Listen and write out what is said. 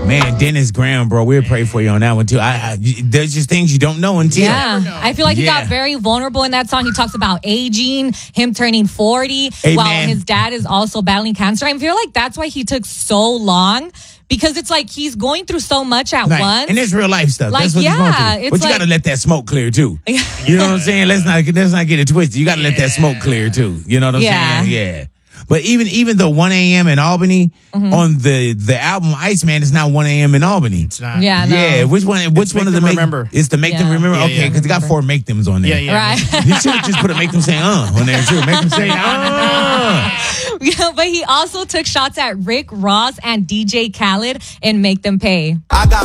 Man, Dennis Graham, bro, we'll pray for you on that one too. There's just things you don't know until. Yeah, I feel like he got very vulnerable in that song. He talks about aging, him turning 40, while his dad is also battling cancer. I feel like that's why he took so long. Because it's like he's going through so much at once. And it's real life stuff. Like, that's what he's going through. But you got to let that smoke clear, too. You know what I'm saying? Let's not get it twisted. You got to let that smoke clear, too. You know what I'm saying? Yeah. But even the 1 a.m. in Albany on the album Iceman is not 1 a.m. in Albany. It's not. Yeah, no. Yeah, which one of the remember? It's to make them remember. Okay, because they got 4 make thems on there. Yeah. Right. You should have just put a make them say on there too. Make them say Yeah, but he also took shots at Rick Ross and DJ Khaled in Make Them Pay. I got